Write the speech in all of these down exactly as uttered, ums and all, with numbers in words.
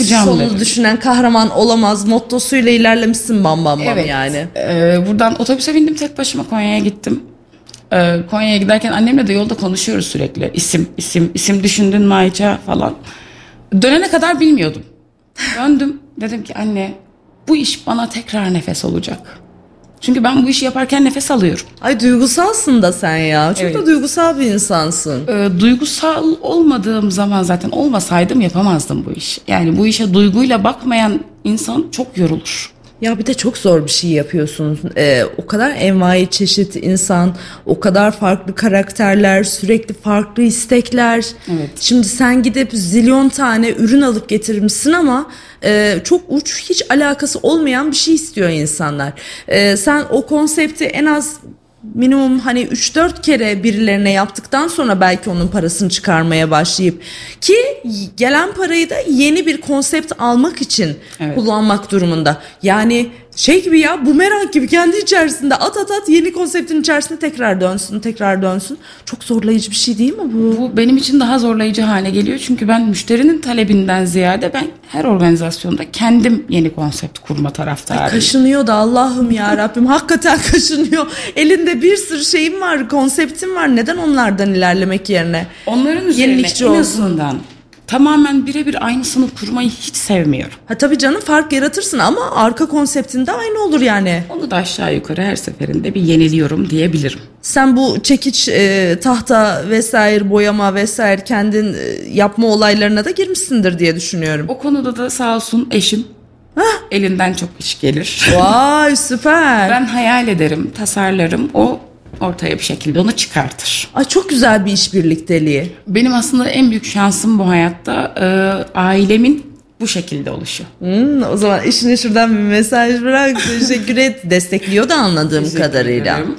yapacağım Sonunu dedim. düşünen kahraman olamaz mottosuyla ilerlemişsin bam bam bam Evet. yani. Ee, buradan otobüse bindim, tek başıma Konya'ya gittim. Ee, Konya'ya giderken annemle de yolda konuşuyoruz sürekli. İsim, isim, isim düşündün mü Ayça falan. Dönene kadar bilmiyordum. Döndüm, dedim ki anne bu iş bana tekrar nefes olacak. Çünkü ben bu işi yaparken nefes alıyorum. Ay duygusalsın da sen ya. Çok Evet. da duygusal bir insansın. Ee, duygusal olmadığım zaman zaten olmasaydım yapamazdım bu işi. Yani bu işe duyguyla bakmayan insan çok yorulur. Ya bir de çok zor bir şey yapıyorsunuz. Ee, o kadar envai çeşit insan, o kadar farklı karakterler, sürekli farklı istekler. Evet. Şimdi sen gidip zilyon tane ürün alıp getirmişsin ama e, çok uç, hiç alakası olmayan bir şey istiyor insanlar. E, sen o konsepti en az minimum hani üç dört kere birilerine yaptıktan sonra belki onun parasını çıkarmaya başlayıp ki gelen parayı da yeni bir konsept almak için Evet. kullanmak durumunda. Yani şey gibi ya, bumerang gibi kendi içerisinde at at at yeni konseptin içerisinde tekrar dönsün tekrar dönsün. Çok zorlayıcı bir şey değil mi bu? Bu benim için daha zorlayıcı hale geliyor. Çünkü ben müşterinin talebinden ziyade ben her organizasyonda kendim yeni konsept kurma taraftarıyım. Kaşınıyor da Allah'ım ya Rabbim, hakikaten kaşınıyor. Elinde bir sürü şeyim var, konseptim var. Neden onlardan ilerlemek yerine? Onların üzerine Yenilikçi en olsun. azından tamamen birebir aynısını kurmayı hiç sevmiyorum. Ha tabii canım, fark yaratırsın ama arka konseptinde aynı olur yani. Onu da aşağı yukarı her seferinde bir yeniliyorum diyebilirim. Sen bu çekiç, e, tahta vesaire, boyama vesaire kendin e, yapma olaylarına da girmişsindir diye düşünüyorum. O konuda da sağ olsun eşim elinden çok iş gelir. Vay süper. Ben hayal ederim, tasarlarım, o ortaya bir şekilde onu çıkartır. Ay çok güzel bir iş birlikteliği. Benim aslında en büyük şansım bu hayatta e, ailemin bu şekilde oluşu. Hmm, o zaman eşine şuradan bir mesaj bırak. Teşekkür et. Destekliyor da anladığım Teşekkür kadarıyla. ederim.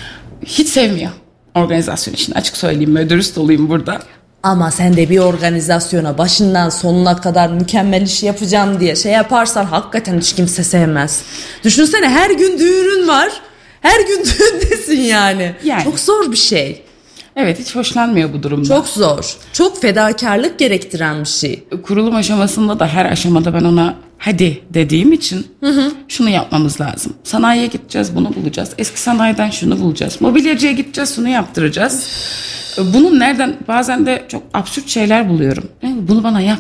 Hiç sevmiyor organizasyon işini, açık söyleyeyim ve dürüst olayım burada. Ama sen de bir organizasyona başından sonuna kadar mükemmel iş yapacağım diye şey yaparsan hakikaten hiç kimse sevmez. Düşünsene, her gün düğünün var. Her gün düğündesin yani. Yani. Çok zor bir şey. Evet, hiç hoşlanmıyor bu durumda. Çok zor. Çok fedakarlık gerektiren bir şey. Kurulum aşamasında da her aşamada ben ona hadi dediğim için hı hı. şunu yapmamız lazım. Sanayiye gideceğiz, bunu bulacağız. Eski sanayiden şunu bulacağız. Mobilyacıya gideceğiz, şunu yaptıracağız. Bunun nereden, bazen de çok absürt şeyler buluyorum. Bunu bana yap.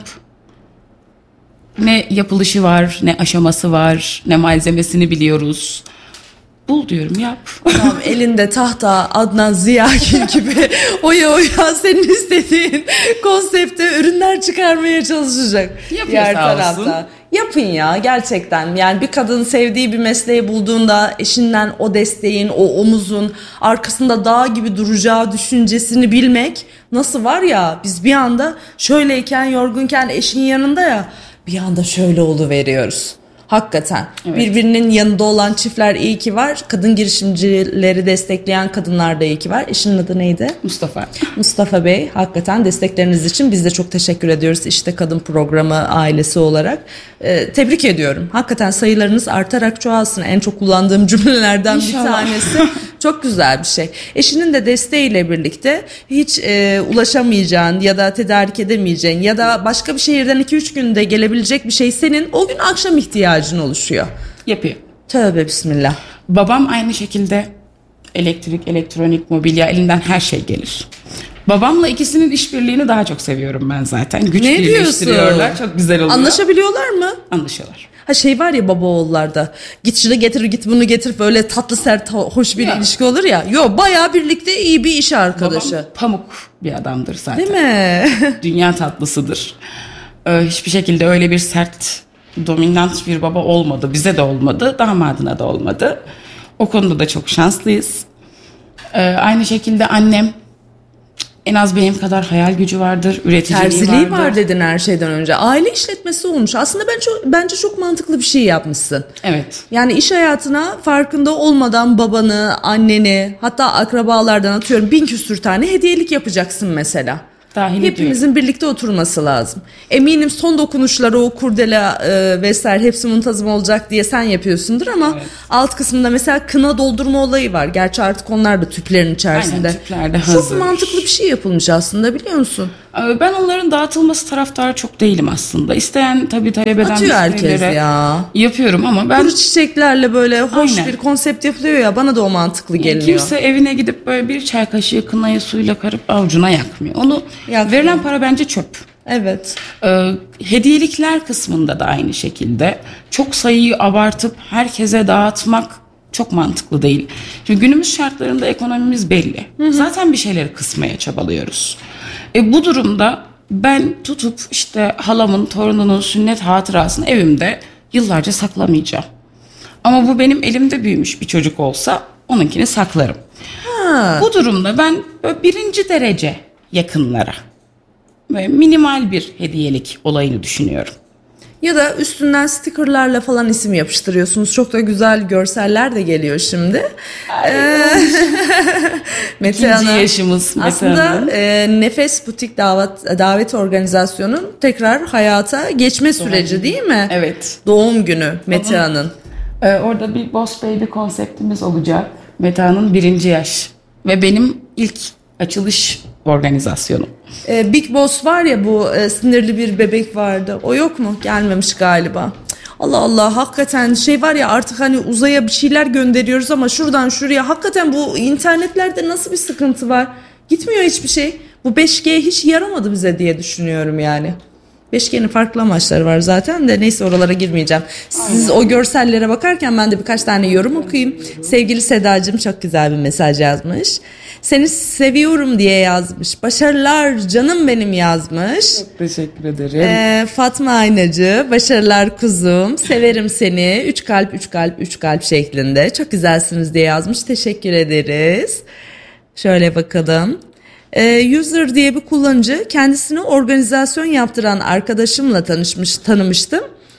Ne yapılışı var, ne aşaması var, ne malzemesini biliyoruz. Bul diyorum, yap. Tamam, elinde tahta Adnan Ziyagil gibi oya oya senin istediğin konsepte ürünler çıkarmaya çalışacak. Yapıyor Diğer sağ tarafta. olsun. Yapın ya, gerçekten. Yani bir kadın sevdiği bir mesleği bulduğunda eşinden o desteğin, o omuzun arkasında dağ gibi duracağı düşüncesini bilmek nasıl var ya, biz bir anda şöyleyken, yorgunken eşin yanında ya, bir anda şöyle oluveriyoruz. Hakikaten. Evet. Birbirinin yanında olan çiftler iyi ki var. Kadın girişimcileri destekleyen kadınlar da iyi ki var. Eşinin adı neydi? Mustafa. Mustafa Bey, hakikaten destekleriniz için biz de çok teşekkür ediyoruz. İşte Kadın Programı ailesi olarak. Ee, tebrik ediyorum. Hakikaten sayılarınız artarak çoğalsın. En çok kullandığım cümlelerden İnşallah. bir tanesi. Çok güzel bir şey. Eşinin de desteğiyle birlikte hiç e, ulaşamayacağın ya da tedarik edemeyeceğin ya da başka bir şehirden iki üç günde gelebilecek bir şey senin o gün akşam ihtiyacın oluşuyor. Yapıyor. Tövbe bismillah. Babam aynı şekilde elektrik, elektronik, mobilya, elinden her şey gelir. Babamla ikisinin işbirliğini daha çok seviyorum ben zaten. Güç Ne birleştiriyorlar. diyorsun? Çok güzel oluyor. Anlaşabiliyorlar mı? Anlaşıyorlar. Ha şey var ya baba oğullarda, git şunu getir git bunu getir, böyle tatlı sert hoş bir Ya. ilişki olur ya. Yo, bayağı birlikte iyi bir iş arkadaşı. Babam pamuk bir adamdır zaten. Değil mi? Dünya tatlısıdır. Ee, hiçbir şekilde öyle bir sert, dominant bir baba olmadı. Bize de olmadı, damadına da olmadı. O konuda da çok şanslıyız. Ee, aynı şekilde annem en az benim kadar hayal gücü vardır, üreticiliği Terziliği vardır. var dedin her şeyden önce. Aile işletmesi olmuş. Aslında ben çok, bence çok mantıklı bir şey yapmışsın. Evet. Yani iş hayatına farkında olmadan babanı, anneni, hatta akrabalardan atıyorum bin küsür tane hediyelik yapacaksın mesela. Dahil Hepimizin birlikte oturması lazım. Eminim son dokunuşları, o kurdela e, vesaire hepsi muntazam olacak diye sen yapıyorsundur ama Evet. alt kısmında mesela kına doldurma olayı var. Gerçi artık onlar da tüplerin içerisinde. Aynen, tüplerde Çok hazır. mantıklı bir şey yapılmış aslında, biliyor musun? Ee, Ben onların dağıtılması taraftarı çok değilim aslında. İsteyen tabii talep eden Atıyor herkes müşterilere ya. yapıyorum ama ben Kuru çiçeklerle böyle hoş Aynen. bir konsept yapılıyor ya, bana da o mantıklı geliyor. kimse evine gidip böyle bir çay kaşığı kınayı suyla karıp avucuna yakmıyor. Onu Yakmıyor. verilen para bence çöp. Evet. Ee, hediyelikler kısmında da aynı şekilde çok sayıyı abartıp herkese dağıtmak çok mantıklı değil. Çünkü günümüz şartlarında ekonomimiz belli. Zaten bir şeyleri kısmaya çabalıyoruz. E, bu durumda ben tutup işte halamın torununun sünnet hatırasını evimde yıllarca saklamayacağım. Ama bu benim elimde büyümüş bir çocuk olsa onunkini saklarım. Ha. Bu durumda ben böyle birinci derece yakınlara ve minimal bir hediyelik olayını düşünüyorum. Ya da üstünden stickerlarla falan isim yapıştırıyorsunuz. Çok da güzel görseller de geliyor şimdi. Ee, Mete İkinci Hanım, yaşımız Mete aslında Hanım. e, Nefes Butik davet, davet organizasyonun tekrar hayata geçme süreci değil mi? Evet. Doğum günü Mete Hanım. Ee, orada bir Boss Baby konseptimiz olacak. Meta'nın birinci yaş. Ve benim ilk açılış organizasyonum. Ee, Big Boss var ya, bu e, sinirli bir bebek vardı. O yok mu? Gelmemiş galiba. Cık, Allah Allah, hakikaten şey var ya, artık hani uzaya bir şeyler gönderiyoruz ama şuradan şuraya, hakikaten bu internetlerde nasıl bir sıkıntı var? Gitmiyor hiçbir şey. Bu beş G hiç yaramadı bize diye düşünüyorum yani. beş G'nin farklı amaçları var zaten de, neyse oralara girmeyeceğim. Siz o görsellere bakarken ben de birkaç tane yorum okuyayım. Sevgili Sedacığım çok güzel bir mesaj yazmış. Seni seviyorum diye yazmış. Başarılar canım benim yazmış. Çok teşekkür ederim. Ee, Fatma Aynacı, başarılar kuzum, severim seni. Üç kalp, üç kalp, üç kalp şeklinde. Çok güzelsiniz diye yazmış. Teşekkür ederiz. Şöyle bakalım. Ee, user diye bir kullanıcı, kendisine organizasyon yaptıran arkadaşımla tanışmış, tanımıştım.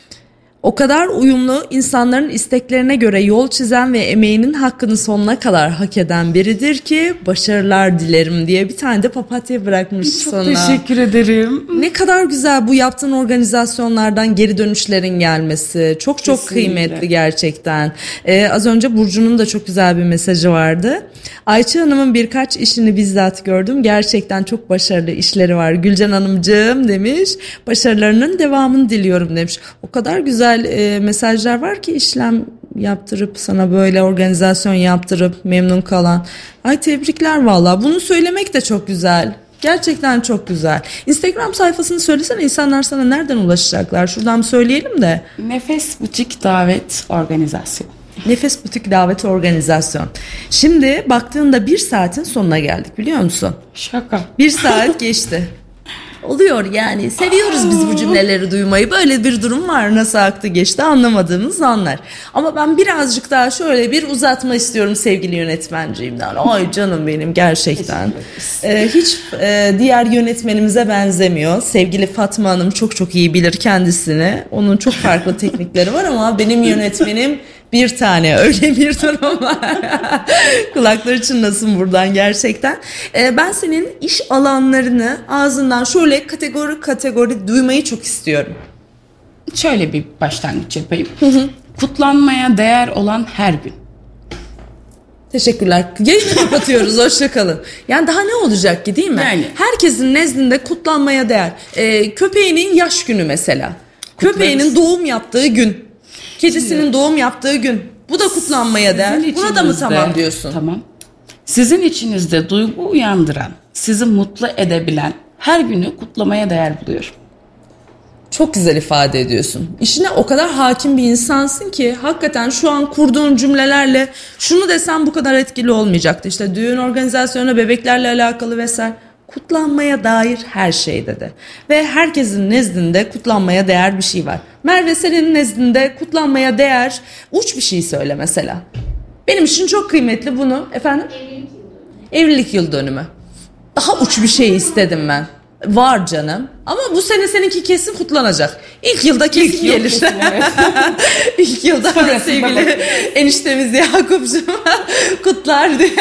O kadar uyumlu, insanların isteklerine göre yol çizen ve emeğinin hakkını sonuna kadar hak eden biridir ki başarılar dilerim diye bir tane de papatya bırakmış Çok sana. teşekkür ederim. Ne kadar güzel bu yaptığın organizasyonlardan geri dönüşlerin gelmesi. Çok çok Kesinlikle. kıymetli gerçekten. Ee, az önce Burcu'nun da çok güzel bir mesajı vardı. Ayça Hanım'ın birkaç işini bizzat gördüm. Gerçekten çok başarılı işleri var. Gülcan Hanımcığım demiş. Başarılarının devamını diliyorum demiş. O kadar güzel e, mesajlar var ki, işlem yaptırıp sana böyle organizasyon yaptırıp memnun kalan. Ay tebrikler valla. Bunu söylemek de çok güzel. Gerçekten çok güzel. Instagram sayfasını söylesene, insanlar sana nereden ulaşacaklar? Şuradan söyleyelim de. Nefes Butik Davet Organizasyonu. Nefes Butik Davet Organizasyon. Şimdi baktığında bir saatin sonuna geldik, biliyor musun? Şaka. Bir saat geçti. Oluyor yani. Seviyoruz biz bu cümleleri duymayı. Böyle bir durum var. Nasıl aktı geçti anlamadığımız anlar. Ama ben birazcık daha şöyle bir uzatma istiyorum sevgili yönetmenciğimden. Ay canım benim, gerçekten. Ee, hiç e, diğer yönetmenimize benzemiyor. Sevgili Fatma Hanım çok çok iyi bilir kendisini. Onun çok farklı teknikleri var ama benim yönetmenim bir tane, öyle bir durum var. Kulakları çınlasın buradan gerçekten. Ee, ben senin iş alanlarını ağzından şöyle kategori kategori duymayı çok istiyorum. Şöyle bir başlangıç yapayım. Kutlanmaya değer olan her gün. Teşekkürler. Yayını kapatıyoruz. Hoşçakalın. Yani daha ne olacak ki, değil mi? Yani. Herkesin nezdinde kutlanmaya değer. Ee, köpeğinin yaş günü mesela. Kutlarız. Köpeğinin doğum yaptığı gün. Kedisinin doğum yaptığı gün. Bu da kutlanmaya değer. Sizin Buna da mı içinizde- tamam diyorsun? Tamam. Sizin içinizde duygu uyandıran, sizi mutlu edebilen her günü kutlamaya değer buluyorum. Çok güzel ifade ediyorsun. İşine o kadar hakim bir insansın ki hakikaten şu an kurduğun cümlelerle şunu desem bu kadar etkili olmayacaktı. İşte düğün organizasyonu, bebeklerle alakalı vesaire. Kutlanmaya dair her şey dedi. Ve herkesin nezdinde kutlanmaya değer bir şey var. Merve, senin nezdinde kutlanmaya değer uç bir şey söyle mesela. Benim için çok kıymetli bunu. Efendim? Evlilik yıl dönümü. Daha uç bir şey istedim ben. Var canım. Ama bu sene seninki kesin kutlanacak. İlk yılda kesin İlk yıl gelir. kesin, evet. İlk yılda Sonrasında sevgili eniştemiz Yakup'cum kutlar diye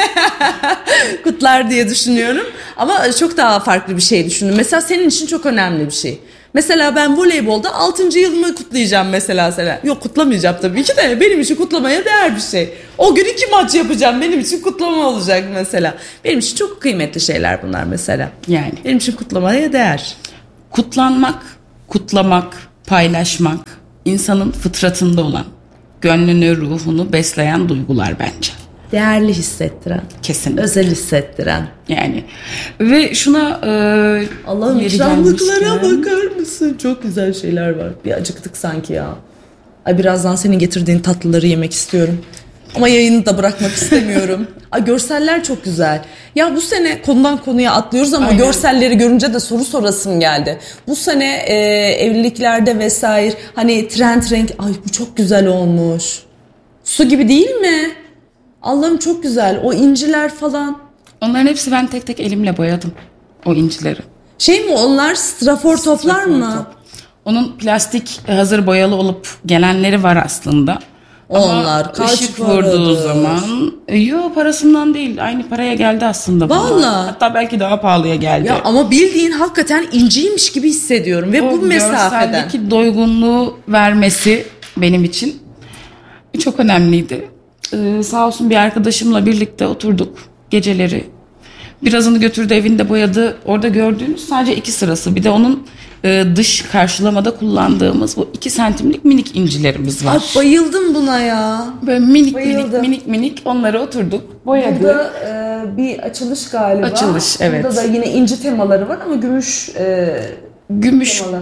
kutlar diye düşünüyorum. Ama çok daha farklı bir şey düşündüm. Mesela senin için çok önemli bir şey. Mesela ben voleybolda altıncı yılımı kutlayacağım mesela sana. Yok kutlamayacağım tabii ki de benim için kutlamaya değer bir şey. O gün iki maç yapacağım benim için kutlama olacak mesela. Benim için çok kıymetli şeyler bunlar mesela. Yani. Benim için kutlamaya değer. Kutlanmak, kutlamak, paylaşmak insanın fıtratında olan, gönlünü, ruhunu besleyen duygular bence. Değerli hissettiren. Kesinlikle. Özel hissettiren. Yani ve şuna e, Allah'ım yeri ikramlıklara gelmişken- bakar mısın? Çok güzel şeyler var. Bir acıktık sanki ya. Ay birazdan senin getirdiğin tatlıları yemek istiyorum. Ama yayını da bırakmak istemiyorum. Ay görseller çok güzel. Ya bu sene konudan konuya atlıyoruz ama Aynen. görselleri görünce de soru sorasım geldi. Bu sene e, evliliklerde vesaire hani trend renk ay bu çok güzel olmuş. Su gibi değil mi? Allah'ım çok güzel. O inciler falan. Onların hepsi ben tek tek elimle boyadım. O incileri. Şey mi onlar strafor toplar mı? Strafor top. Onun plastik hazır boyalı olup gelenleri var aslında. Onlar Ama kaç ışık vurduğu paradır? zaman e, yo parasından değil, aynı paraya geldi aslında bana. Vallahi. Hatta belki daha pahalıya geldi. Ya ama bildiğin hakikaten inciymiş gibi hissediyorum ve o bu mesafeden. görseldeki doygunluğu vermesi benim için çok önemliydi. Ee, sağ olsun bir arkadaşımla birlikte oturduk geceleri. Birazını götürdü evinde boyadı. Orada gördüğünüz sadece iki sırası. Bir de onun e, dış karşılamada kullandığımız bu iki santimlik minik incilerimiz var. Ay bayıldım buna ya. Böyle minik Bayıldım. minik minik minik onları oturduk boyadık. Burada e, bir açılış galiba. Açılış, evet. Burada da yine inci temaları var ama gümüş e, Gümüş. temalı.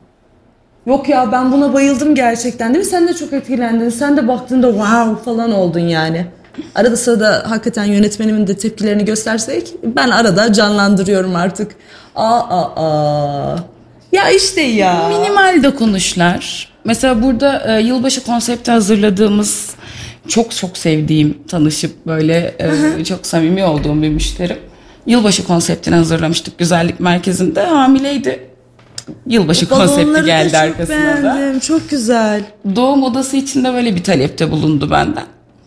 Yok ya ben buna bayıldım gerçekten değil mi? Sen de çok etkilendin. Sen de baktığında wow falan oldun yani. Arada sırada hakikaten yönetmenimin de tepkilerini göstersek ben arada canlandırıyorum artık. Aa aa aa. Ya işte ya. Minimal dokunuşlar. Mesela burada e, yılbaşı konsepti hazırladığımız çok çok sevdiğim, tanışıp böyle e, çok samimi olduğum bir müşterim. Yılbaşı konseptini hazırlamıştık güzellik merkezinde. Hamileydi. Yılbaşı konsepti Balonları da geldi çok arkasına da. beğendim. Çok güzel. Doğum odası içinde böyle bir talepte bulundu benden.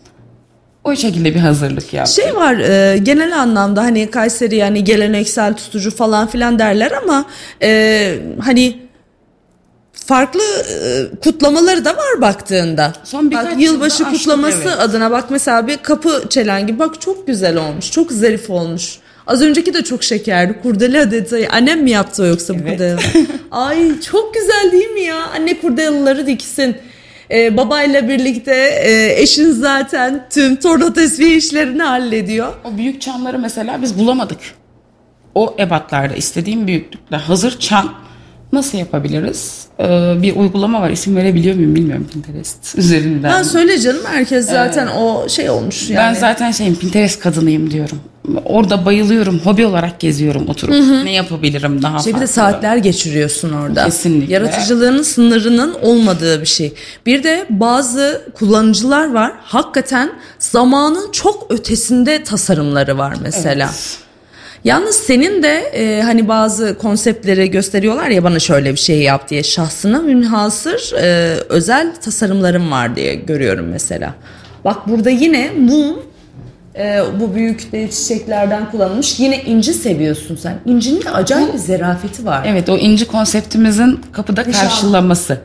O şekilde bir hazırlık yaptım. Şey var e, genel anlamda hani Kayseri yani geleneksel tutucu falan filan derler ama e, hani farklı e, kutlamaları da var baktığında. Son birkaç Bak, yılbaşı yılda açtık, kutlaması evet. adına bak mesela bir kapı çelengi bak çok güzel olmuş. Çok zarif olmuş. Az önceki de çok şekerdi. Kurdele detayı. Annem mi yaptı o yoksa bu Evet. kurdele? Ay çok güzel değil mi ya? Anne kurdelaları diksin. Ee, babayla birlikte e, eşin zaten tüm torna tesbih işlerini hallediyor. O büyük çanları mesela biz bulamadık. O ebatlarda istediğim büyüklükte hazır çan nasıl yapabiliriz? Ee, bir uygulama var, isim verebiliyor muyum bilmiyorum, Pinterest üzerinden. Ben söyle canım herkes zaten o şey olmuş yani. Ben zaten şeyim, Pinterest kadınıyım diyorum. Orada bayılıyorum, hobi olarak geziyorum oturup. Ne yapabilirim daha Şey bir farklı? de saatler geçiriyorsun orada. Kesinlikle. Yaratıcılığının sınırının olmadığı bir şey. Bir de bazı kullanıcılar var. Hakikaten zamanın çok ötesinde tasarımları var mesela. Evet. Yalnız senin de e, hani bazı konseptleri gösteriyorlar ya bana şöyle bir şey yap diye şahsına münhasır e, özel tasarımlarım var diye görüyorum mesela. Bak burada yine mum e, bu büyük de çiçeklerden kullanılmış. Yine inci seviyorsun sen. İncinin de acayip bir zerafeti var. Evet, o inci konseptimizin kapıda Nişan. karşılaması.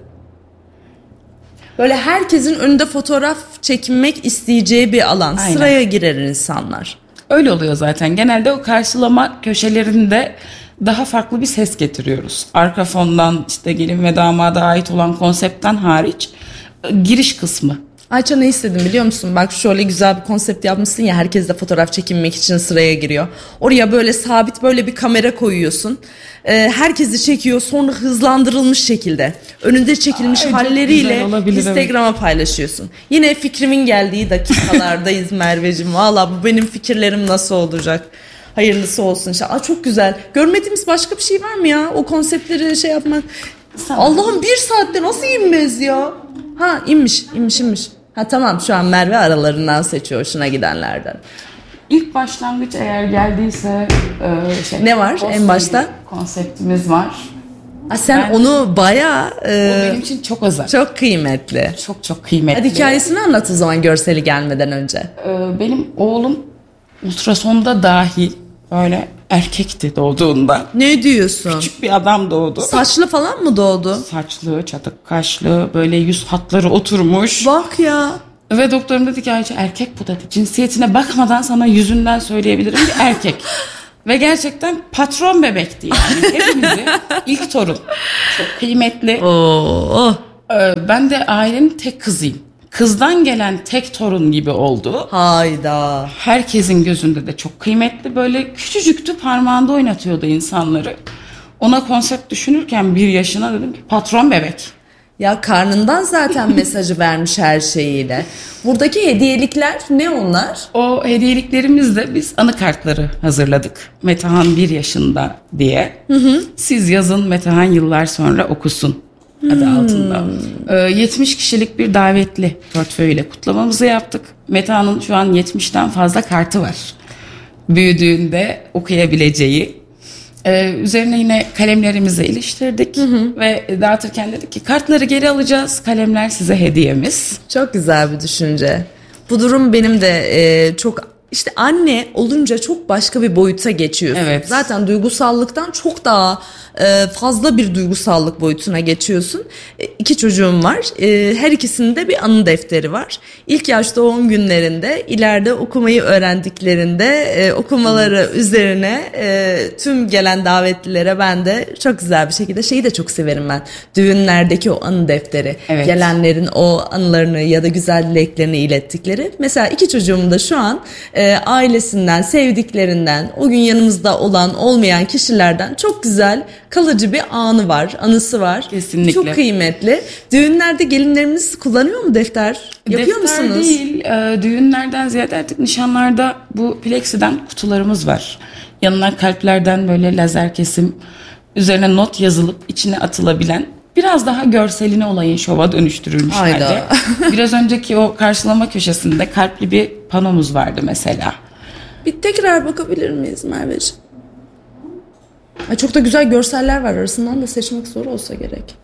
Böyle herkesin önünde fotoğraf çekinmek isteyeceği bir alan. Aynen. Sıraya girer insanlar. Öyle oluyor zaten. Genelde o karşılama köşelerinde daha farklı bir ses getiriyoruz. Arka fondan işte gelin ve damada ait olan konseptten hariç giriş kısmı. Ayça ne istedim biliyor musun? Bak şöyle güzel bir konsept yapmışsın ya herkes de fotoğraf çekinmek için sıraya giriyor. Oraya böyle sabit böyle bir kamera koyuyorsun. Ee, herkesi çekiyor sonra hızlandırılmış şekilde. Önünde çekilmiş Ay, çok halleriyle güzel olabilir, Instagram'a paylaşıyorsun. Yine fikrimin geldiği dakikalardayız Merveciğim. Valla bu benim fikirlerim nasıl olacak? Hayırlısı olsun inşallah. Aa, çok güzel. Görmediğimiz başka bir şey var mı ya? O konseptleri şey yapmak. Sana- Allah'ım bir saatte nasıl inmez ya? Ha inmiş, inmiş, inmiş. Ha tamam şu an Merve aralarından seçiyor hoşuna gidenlerden. İlk başlangıç eğer geldiyse e, şey, Ne var en Boston başta? Konseptimiz var. Ha sen Ben- onu bayağı O e, benim için çok özel. çok kıymetli. Çok çok kıymetli. Hadi hikayesini anlat o zaman görseli gelmeden önce. Ee, benim oğlum ultrasonda dahil böyle erkekti doğduğunda. Ne diyorsun? Küçük bir adam doğdu. Saçlı falan mı doğdu? Saçlı, çatık kaşlı, böyle yüz hatları oturmuş. Bak ya. Ve doktorum dedi ki Ayça erkek bu dedi. Cinsiyetine bakmadan sana yüzünden söyleyebilirim ki erkek. Ve gerçekten patron bebekti yani. Hepimizi ilk torun. Çok kıymetli. Oo. Ee, ben de ailenin tek kızıyım. Kızdan gelen tek torun gibi oldu. Hayda. Herkesin gözünde de çok kıymetli. Böyle küçücüktü, parmağında oynatıyordu insanları. Ona konsept düşünürken bir yaşına dedim ki patron bebek. Ya karnından zaten mesajı vermiş her şeyiyle. Buradaki hediyelikler ne onlar? O hediyeliklerimizde biz anı kartları hazırladık. Metehan bir yaşında diye. Hı hı. Siz yazın, Metehan yıllar sonra okusun adı hmm. altında. Ee, yetmiş kişilik bir davetli portföyle kutlamamızı yaptık. Metehan'ın şu an yetmişten fazla kartı var. Büyüdüğünde okuyabileceği. Ee, üzerine yine kalemlerimizi iliştirdik. Hı hı. Ve dağıtırken dedik ki kartları geri alacağız. Kalemler size hediyemiz. Çok güzel bir düşünce. Bu durum benim de e, çok... İşte anne olunca çok başka bir boyuta geçiyorsun. Evet. Zaten duygusallıktan çok daha e, fazla bir duygusallık boyutuna geçiyorsun. E, iki çocuğum var. E, her ikisinde bir anı defteri var. İlk yaş doğum günlerinde, ileride okumayı öğrendiklerinde e, okumaları hmm. üzerine e, tüm gelen davetlilere ben de çok güzel bir şekilde şeyi de çok severim ben. Düğünlerdeki o anı defteri. Evet. Gelenlerin o anılarını ya da güzel dileklerini ilettikleri. Mesela iki çocuğum da şu an E, ailesinden, sevdiklerinden, o gün yanımızda olan, olmayan kişilerden çok güzel, kalıcı bir anı var, anısı var. Kesinlikle. Çok kıymetli. Düğünlerde gelinleriniz kullanıyor mu defter? Yapıyor defter musunuz? Defter değil, e, düğünlerden ziyade artık nişanlarda bu plexiden kutularımız var. Yanına kalplerden böyle lazer kesim, üzerine not yazılıp içine atılabilen, biraz daha görselini olayın şova dönüştürülmüş halde. Biraz önceki o karşılama köşesinde kalpli bir panomuz vardı mesela. Bir tekrar bakabilir miyiz Merveciğim? Ay çok da güzel görseller var, arasından da seçmek zor olsa gerek.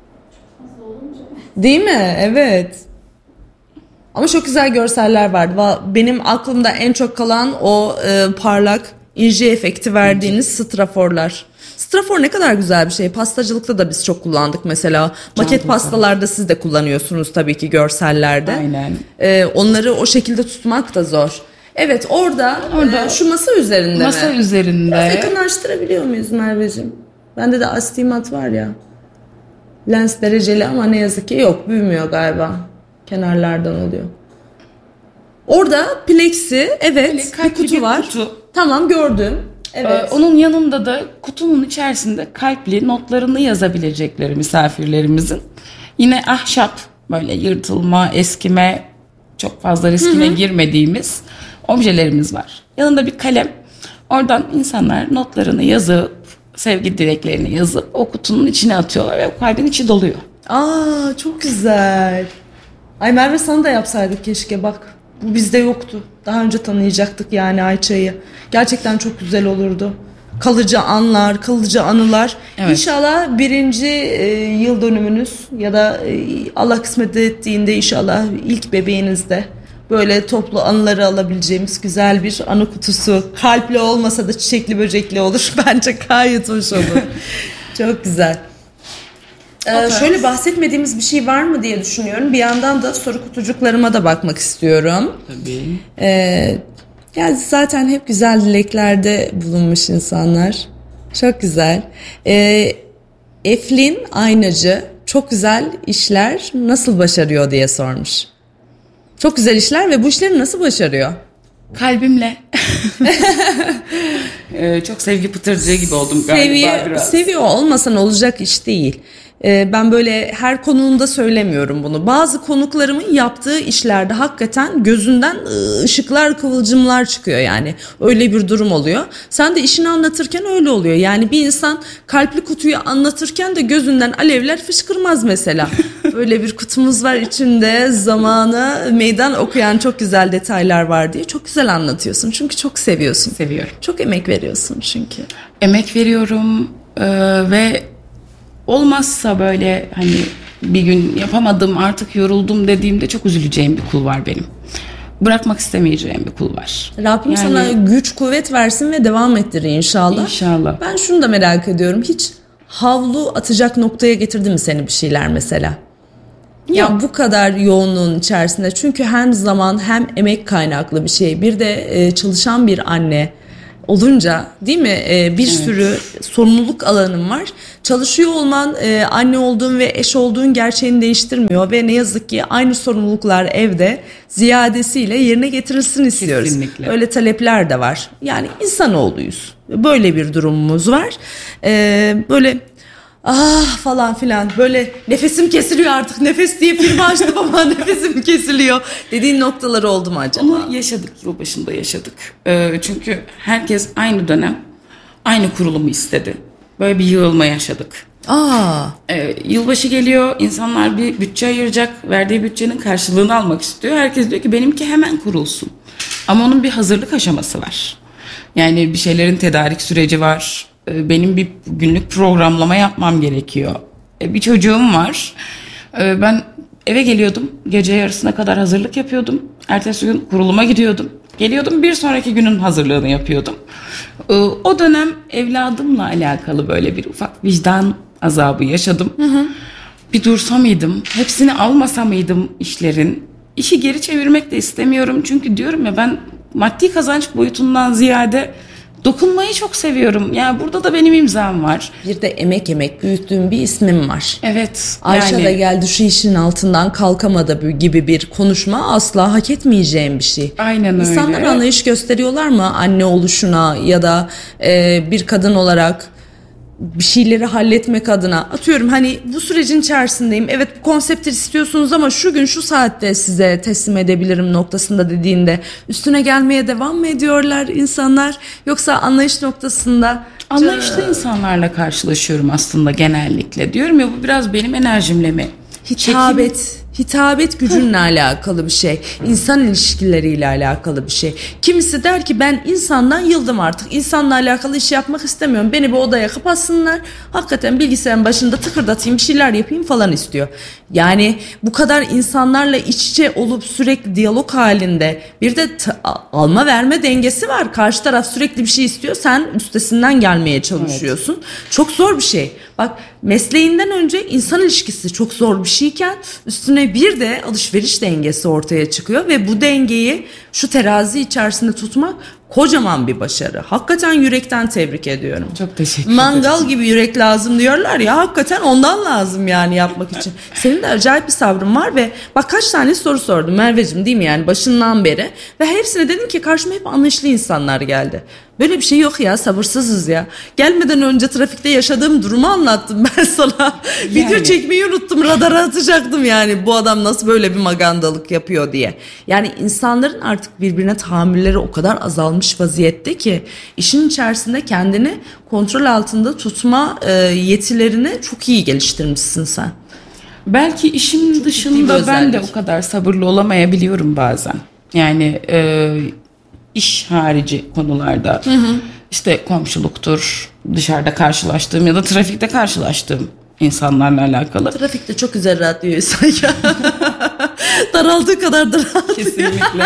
Değil mi? Evet. Ama çok güzel görseller vardı. Benim aklımda en çok kalan o e, parlak ince efekti verdiğiniz straforlar. Strafor ne kadar güzel bir şey. Pastacılıkta da biz çok kullandık mesela. Maket pastalarda siz de kullanıyorsunuz tabii ki görsellerde. Aynen. Ee, onları o şekilde tutmak da zor. Evet orada, orada e, şu masa üzerinde masa mi? Masa üzerinde. Biraz yakınlaştırabiliyor muyuz Merveciğim? Bende de astigmat var ya. Lens dereceli ama ne yazık ki yok. Büyümüyor galiba. Kenarlardan oluyor. Orada plexi, evet, Plek, bir kutu bir var. Kutu. Tamam gördüm. Evet. Ee, onun yanında da kutunun içerisinde kalpli notlarını yazabilecekleri misafirlerimizin yine ahşap böyle yırtılma, eskime, çok fazla riskine hı hı. girmediğimiz objelerimiz var. Yanında bir kalem. Oradan insanlar notlarını yazıp, sevgi dileklerini yazıp o kutunun içine atıyorlar ve o kalbin içi doluyor. Aa çok güzel. Ay Merve sana da yapsaydık keşke bak. Bu bizde yoktu. Daha önce tanıyacaktık yani Ayça'yı. Gerçekten çok güzel olurdu. Kalıcı anlar, kalıcı anılar. Evet. İnşallah birinci e, yıl dönümünüz ya da e, Allah kısmet ettiğinde inşallah ilk bebeğinizde böyle toplu anıları alabileceğimiz güzel bir anı kutusu. Kalpli olmasa da çiçekli böcekli olur. Bence gayet hoş olur. Çok güzel. Ee, şöyle bahsetmediğimiz bir şey var mı diye düşünüyorum. Bir yandan da soru kutucuklarıma da bakmak istiyorum. Tabii. Ee, yani zaten hep güzel dileklerde bulunmuş insanlar. Çok güzel. Ee, Eflin Aynacı çok güzel işler nasıl başarıyor diye sormuş. Çok güzel işler ve bu işleri nasıl başarıyor? Kalbimle. ee, çok sevgi pıtırcığı gibi oldum galiba Seviye, biraz. Seviyor olmasan olacak iş değil. Ben böyle her konuğumda söylemiyorum bunu. Bazı konuklarımın yaptığı işlerde hakikaten gözünden ışıklar, kıvılcımlar çıkıyor yani. Öyle bir durum oluyor. Sen de işini anlatırken öyle oluyor. Yani bir insan kalpli kutuyu anlatırken de gözünden alevler fışkırmaz mesela. Öyle bir kutumuz var içinde zamana meydan okuyan çok güzel detaylar var diye. Çok güzel anlatıyorsun çünkü çok seviyorsun. Seviyorum. Çok emek veriyorsun çünkü. Emek veriyorum ee, ve olmazsa böyle hani bir gün yapamadım artık yoruldum dediğimde çok üzüleceğim bir kul var benim. bırakmak istemeyeceğim bir kul var. Rabbim Yani- sana güç kuvvet versin ve devam ettirir inşallah. İnşallah. Ben şunu da merak ediyorum. Hiç havlu atacak noktaya getirdi mi seni bir şeyler mesela? Ya bu kadar yoğunluğun içerisinde, çünkü hem zaman hem emek kaynaklı bir şey. Bir de e, çalışan bir anne olunca, değil mi? E, bir sürü sorumluluk alanın var. Çalışıyor olman e, anne olduğun ve eş olduğun gerçeğini değiştirmiyor ve ne yazık ki aynı sorumluluklar evde ziyadesiyle yerine getirilsin istiyoruz. Kesinlikle. Öyle talepler de var. Yani insanoğluyuz. Böyle bir durumumuz var. E, böyle ah falan filan, böyle nefesim kesiliyor artık, nefes diye film açtım ama nefesim kesiliyor dediğin noktalar oldu mu acaba? Onu yaşadık, yılbaşında yaşadık. Ee, çünkü herkes aynı dönem aynı kurulumu istedi. Böyle bir yığılma yaşadık. Aa, Ee, yılbaşı geliyor, insanlar bir bütçe ayıracak, verdiği bütçenin karşılığını almak istiyor. Herkes diyor ki benimki hemen kurulsun. Ama onun bir hazırlık aşaması var. Yani bir şeylerin tedarik süreci var. Ee, benim bir günlük programlama yapmam gerekiyor. Ee, bir çocuğum var. Ee, ben eve geliyordum, gece yarısına kadar hazırlık yapıyordum. Ertesi gün kuruluma gidiyordum. Geliyordum, bir sonraki günün hazırlığını yapıyordum. Ee, o dönem evladımla alakalı böyle bir ufak vicdan azabı yaşadım. Hı hı. Bir dursa mıydım? Hepsini almasa mıydım işlerin? İşi geri çevirmek de istemiyorum. Çünkü diyorum ya, ben maddi kazanç boyutundan ziyade dokunmayı çok seviyorum. Yani burada da benim imzam var. bir de emek emek büyüttüğüm bir ismim var. Evet. Ayşe yani, de geldi şu işin altından kalkamadı gibi bir konuşma asla hak etmeyeceğim bir şey. Aynen öyle. İnsanlar anlayış gösteriyorlar mı anne oluşuna ya da e, bir kadın olarak bir şeyleri halletmek adına? Atıyorum, hani bu sürecin içerisindeyim, evet bu konsepti istiyorsunuz ama şu gün şu saatte size teslim edebilirim noktasında dediğinde üstüne gelmeye devam mı ediyorlar insanlar, yoksa anlayış noktasında? Anlayışlı insanlarla karşılaşıyorum aslında genellikle. Diyorum ya, bu biraz benim enerjimle mi? Hitabet, hitabet gücünle alakalı bir şey. İnsan ilişkileriyle alakalı bir şey. Kimisi der ki ben insandan yıldım artık. İnsanla alakalı iş yapmak istemiyorum. Beni bir odaya kapatsınlar. Hakikaten bilgisayarın başında tıkırdatayım, bir şeyler yapayım falan istiyor. Yani bu kadar insanlarla iç içe olup sürekli diyalog halinde bir de t- alma verme dengesi var. Karşı taraf sürekli bir şey istiyor. Sen üstesinden gelmeye çalışıyorsun. Evet. Çok zor bir şey. Bak, mesleğinden önce insan ilişkisi çok zor bir şeyken üstüne bir de alışveriş dengesi ortaya çıkıyor ve bu dengeyi şu terazi içerisinde tutmak kocaman bir başarı. Hakikaten yürekten tebrik ediyorum. Çok teşekkür ederim. Mangal gibi yürek lazım diyorlar ya, hakikaten ondan lazım yani yapmak için. Senin de acayip bir sabrın var ve bak kaç tane soru sordum Merveciğim, değil mi, yani başından beri, ve hepsine dedim ki karşıma hep anlayışlı insanlar geldi. Böyle bir şey yok ya, sabırsızız ya. Gelmeden önce trafikte yaşadığım durumu anlattım ben sana. Yani. Video çekmeyi unuttum, radara atacaktım yani bu adam nasıl böyle bir magandalık yapıyor diye. Yani insanların artık birbirine tahammülleri o kadar azalmış vaziyette ki işin içerisinde kendini kontrol altında tutma e, yetilerini çok iyi geliştirmişsin sen. Belki işim dışında ben de o kadar sabırlı olamayabiliyorum bazen. Yani e, iş harici konularda, hı hı. işte komşuluktur, dışarıda karşılaştığım ya da trafikte karşılaştığım insanlarla alakalı. Trafikte çok güzel rahatlıyor insan ya. Daraldığı kadar daralıyor. Kesinlikle.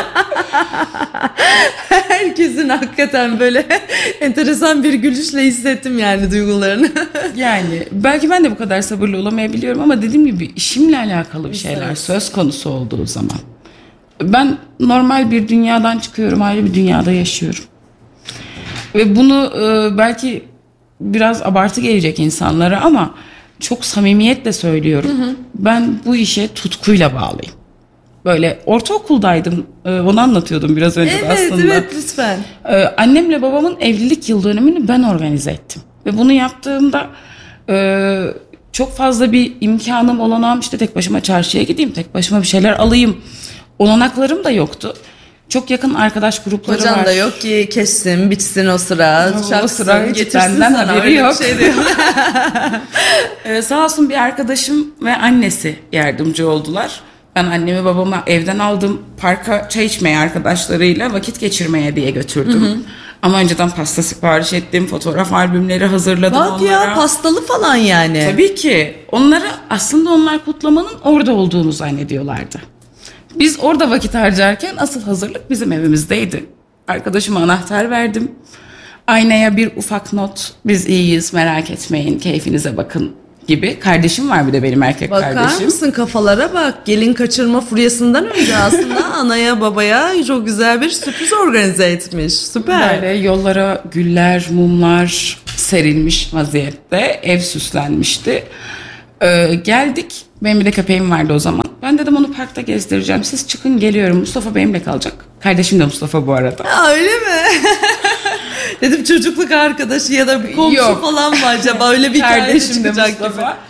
Herkesin hakikaten böyle enteresan bir gülüşle hissettim yani duygularını. Yani belki ben de bu kadar sabırlı olamayabiliyorum ama dediğim gibi işimle alakalı bir şeyler evet. söz konusu olduğu zaman. Ben normal bir dünyadan çıkıyorum, ayrı bir dünyada yaşıyorum. Ve bunu e, belki biraz abartı gelecek insanlara ama çok samimiyetle söylüyorum. Hı hı. Ben bu işe tutkuyla bağlıyım. Böyle ortaokuldaydım, e, onu anlatıyordum biraz önce evet, de aslında. Evet, evet lütfen. E, annemle babamın evlilik yıl dönümünü ben organize ettim. Ve bunu yaptığımda e, çok fazla bir imkanım, olanağım, işte tek başıma çarşıya gideyim, tek başıma bir şeyler alayım. Olanaklarım da yoktu. Çok yakın arkadaş grupları Kocan var. Kocan da yok ki kessin, bitsin o sıra. O, o sıra hiç benden haberi yok. Şey ee, sağ olsun bir arkadaşım ve annesi yardımcı oldular. Ben annemi babamı evden aldım. Parka çay içmeye, arkadaşlarıyla vakit geçirmeye diye götürdüm. Hı hı. Ama önceden pasta sipariş ettim. Fotoğraf albümleri hazırladım Bak onlara. Bak ya, pastalı falan yani. Tabii ki. Onları aslında onlar kutlamanın orada olduğunu zannediyorlardı. Biz orada vakit harcarken asıl hazırlık bizim evimizdeydi. Arkadaşıma anahtar verdim. Aynaya bir ufak not. Biz iyiyiz, merak etmeyin, keyfinize bakın gibi. Kardeşim var bir de benim erkek Bakar kardeşim. mısın kafalara bak. Gelin kaçırma furyasından önce aslında anaya babaya çok güzel bir sürpriz organize etmiş. Süper. Böyle yollara güller, mumlar serilmiş vaziyette. Ev süslenmişti. Ee, geldik. Benim bir de köpeğim vardı o zaman. Ben dedim onu parkta gezdireceğim. Siz çıkın, geliyorum. Mustafa benimle kalacak. Kardeşim de Mustafa bu arada. Aa, öyle mi? Dedim çocukluk arkadaşı ya da bir komşu Yok. falan mı acaba? Öyle bir hikaye Kardeşim de çıkacak Mustafa. gibi.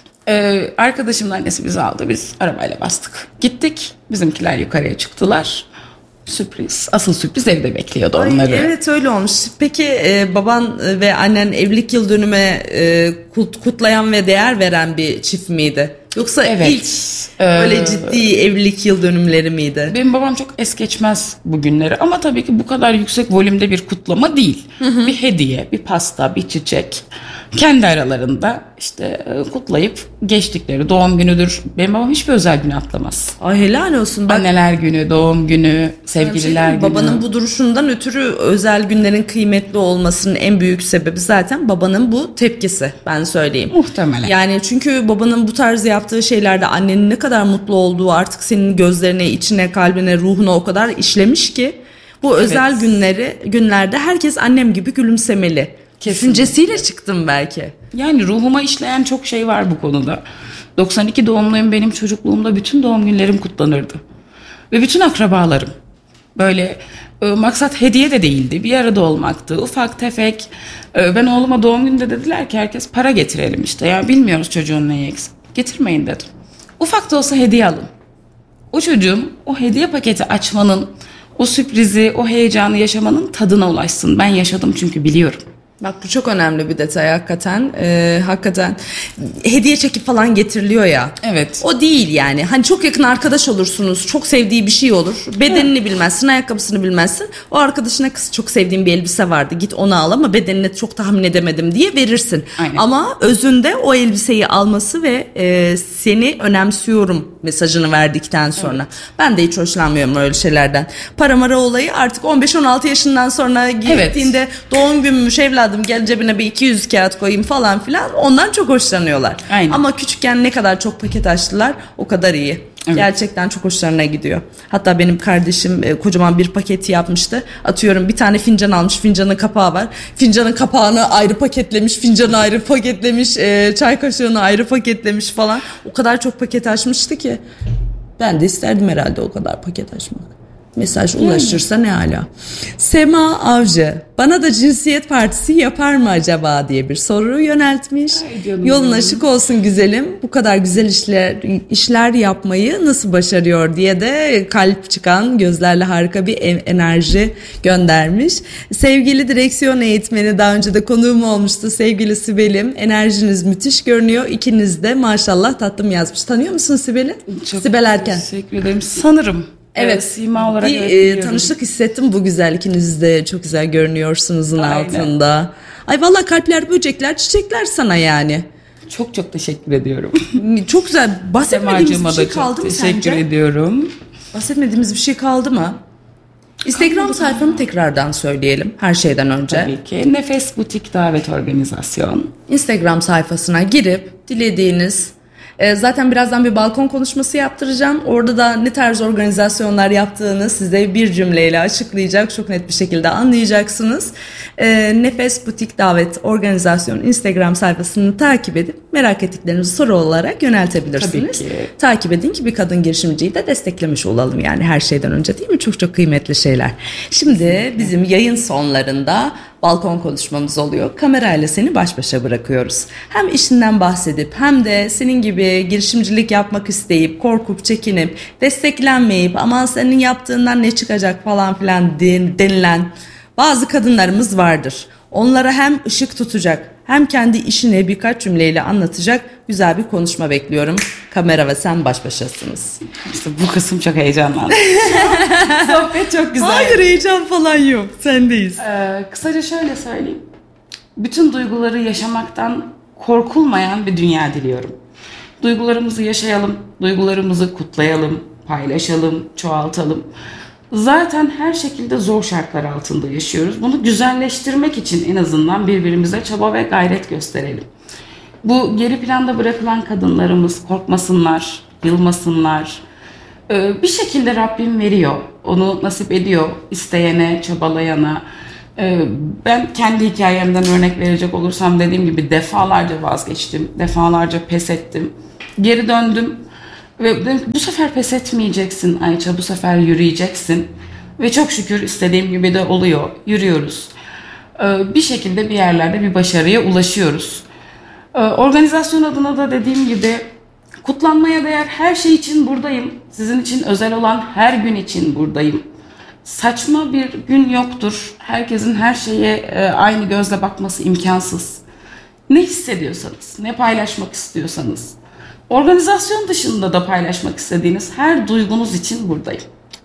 Ee, arkadaşımın annesi bizi aldı. Biz arabayla bastık. Gittik. Bizimkiler yukarıya çıktılar. Sürpriz. Asıl sürpriz evde bekliyordu Ay, onları. evet öyle olmuş. Peki e, baban ve annen evlilik yıl dönüme e, kut- kutlayan ve değer veren bir çift miydi? Yoksa Evet. ilk Ee, böyle ciddi evlilik yıl dönümleri miydi? Benim babam çok es geçmez bu günleri ama tabii ki bu kadar yüksek volümde bir kutlama değil. Bir hediye, bir pasta, bir çiçek. Kendi aralarında işte e, kutlayıp geçtikleri doğum günüdür. Benim babam hiçbir özel günü atlamaz. Ay helal olsun. Bak, Anneler günü, doğum günü, sevgililer günü. babanın bu duruşundan ötürü özel günlerin kıymetli olmasının en büyük sebebi zaten babanın bu tepkisi, ben söyleyeyim. Muhtemelen. Yani çünkü babanın bu tarz yaptığı şeylerde annenin ne kadar mutlu olduğu artık senin gözlerine, içine, kalbine, ruhuna o kadar işlemiş ki bu özel günleri günlerde herkes annem gibi gülümsemeli. Düşüncesiyle çıktım belki. Yani ruhuma işleyen çok şey var bu konuda. doksan iki doğumluyum, benim çocukluğumda bütün doğum günlerim kutlanırdı. Ve bütün akrabalarım. Böyle e, maksat hediye de değildi. Bir arada olmaktı. Ufak tefek. E, ben oğluma doğum gününde dediler ki herkes para getirelim işte. Ya bilmiyoruz çocuğun neyi eksik. Getirmeyin dedim. Ufak da olsa hediye alın. O çocuğum o hediye paketi açmanın, o sürprizi, o heyecanı yaşamanın tadına ulaşsın. Ben yaşadım çünkü biliyorum. Bak bu çok önemli bir detay hakikaten. Ee, hakikaten hediye çekip falan getiriliyor ya. Evet. O değil yani. Hani çok yakın arkadaş olursunuz. Çok sevdiği bir şey olur. Bedenini bilmezsin, ayakkabısını bilmezsin. O arkadaşına kız çok sevdiğim bir elbise vardı. Git onu al ama bedenini çok tahmin edemedim diye verirsin. Aynen. Ama özünde o elbiseyi alması ve e, seni önemsiyorum mesajını verdikten sonra. Evet. Ben de hiç hoşlanmıyorum öyle şeylerden. Para mara olayı artık on beş on altı yaşından sonra gittiğinde evet. Doğum günümüş evladım gel cebine bir iki yüz kağıt koyayım falan filan, ondan çok hoşlanıyorlar. Aynen. Ama küçükken ne kadar çok paket açtılar o kadar iyi. Evet. Gerçekten çok hoşlarına gidiyor. Hatta benim kardeşim e, kocaman bir paketi yapmıştı. Atıyorum bir tane fincan almış, fincanın kapağı var. Fincanın kapağını ayrı paketlemiş, fincanı ayrı paketlemiş, e, çay kaşığını ayrı paketlemiş falan. O kadar çok paket açmıştı ki. Ben de isterdim herhalde o kadar paket açmak. Mesaj ulaşırsa ne ala. Sema Avcı bana da cinsiyet partisi yapar mı acaba diye bir soru yöneltmiş. Yolun açık olsun güzelim. Bu kadar güzel işler işler yapmayı nasıl başarıyor diye de kalp çıkan gözlerle harika bir enerji göndermiş. Sevgili direksiyon eğitmeni, daha önce de konuğum olmuştu sevgili Sibel'im. Enerjiniz müthiş görünüyor. İkiniz de maşallah tatlım yazmış. Tanıyor musun Sibel'i? Çok Sibel Erken. Teşekkür ederim. Sanırım. Evet, evet, sima olarak bir e, tanıştık hissettim, bu güzel, ikiniz de çok güzel görünüyorsunuzun Aynen. altında. Ay vallahi kalpler, böcekler, çiçekler sana yani. Çok çok teşekkür ediyorum. Çok güzel. Bahsetmediğimiz bir şey çok kaldı mı teşekkür sence? Teşekkür ediyorum. Bahsetmediğimiz bir şey kaldı mı? Instagram sayfanı tekrardan söyleyelim her şeyden önce. Tabii ki. Nefes Butik Davet Organizasyon. Instagram sayfasına girip dilediğiniz, zaten birazdan bir balkon konuşması yaptıracağım. Orada da ne tarz organizasyonlar yaptığını size bir cümleyle açıklayacak. Çok net bir şekilde anlayacaksınız. Nefes Butik Davet Organizasyon Instagram sayfasını takip edip merak ettiklerinizi soru olarak yöneltebilirsiniz. Tabii ki. Takip edin ki bir kadın girişimciyi de desteklemiş olalım yani her şeyden önce, değil mi? Çok çok kıymetli şeyler. Şimdi bizim yayın sonlarında balkon konuşmamız oluyor. Kamerayla seni baş başa bırakıyoruz. Hem işinden bahsedip hem de senin gibi girişimcilik yapmak isteyip, korkup, çekinip, desteklenmeyip aman senin yaptığından ne çıkacak falan filan denilen bazı kadınlarımız vardır. Onlara hem ışık tutacak hem kendi işini birkaç cümleyle anlatacak güzel bir konuşma bekliyorum. Kamera ve sen baş başasınız. İşte bu kısım çok heyecanlandım. Sohbet çok güzel. Hayır, heyecan falan yok. Sendeyiz. Ee, kısaca şöyle söyleyeyim. Bütün duyguları yaşamaktan korkulmayan bir dünya diliyorum. Duygularımızı yaşayalım, duygularımızı kutlayalım, paylaşalım, çoğaltalım. Zaten her şekilde zor şartlar altında yaşıyoruz. Bunu güzelleştirmek için en azından birbirimize çaba ve gayret gösterelim. Bu geri planda bırakılan kadınlarımız korkmasınlar, yılmasınlar. Ee, bir şekilde Rabbim veriyor, onu nasip ediyor isteyene, çabalayana. Ee, ben kendi hikayemden örnek verecek olursam dediğim gibi defalarca vazgeçtim, defalarca pes ettim. Geri döndüm ve dedim ki bu sefer pes etmeyeceksin Ayça, bu sefer yürüyeceksin. Ve çok şükür istediğim gibi de oluyor, yürüyoruz. Ee, bir şekilde bir yerlerde bir başarıya ulaşıyoruz. Ee, organizasyon adına da dediğim gibi kutlanmaya değer her şey için buradayım. Sizin için özel olan her gün için buradayım. Saçma bir gün yoktur. Herkesin her şeye e, aynı gözle bakması imkansız. Ne hissediyorsanız, ne paylaşmak istiyorsanız, organizasyon dışında da paylaşmak istediğiniz her duygunuz için buradayım.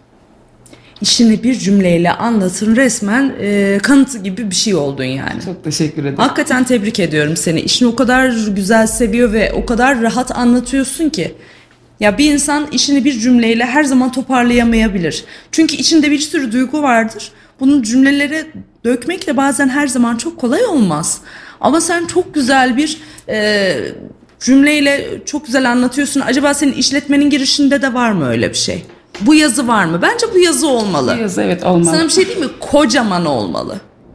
İşini bir cümleyle anlatın, resmen e, kanıtı gibi bir şey oldun yani. Çok teşekkür ederim. Hakikaten tebrik ediyorum seni. İşini o kadar güzel seviyor ve o kadar rahat anlatıyorsun ki. Ya bir insan işini bir cümleyle her zaman toparlayamayabilir. Çünkü içinde bir sürü duygu vardır. Bunu cümlelere dökmek de bazen her zaman çok kolay olmaz. Ama sen çok güzel bir e, cümleyle çok güzel anlatıyorsun. Acaba senin işletmenin girişinde de var mı öyle bir şey? Bu yazı var mı? Bence bu yazı olmalı. Bu yazı evet olmalı. Sana bir şey diyeyim mi? Kocaman olmalı.